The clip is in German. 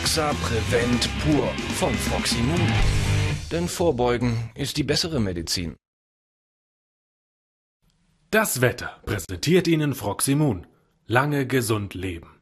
Exa Prevent Pur von Froximum. Denn Vorbeugen ist die bessere Medizin. Das Wetter präsentiert Ihnen Froximum. Lange gesund leben.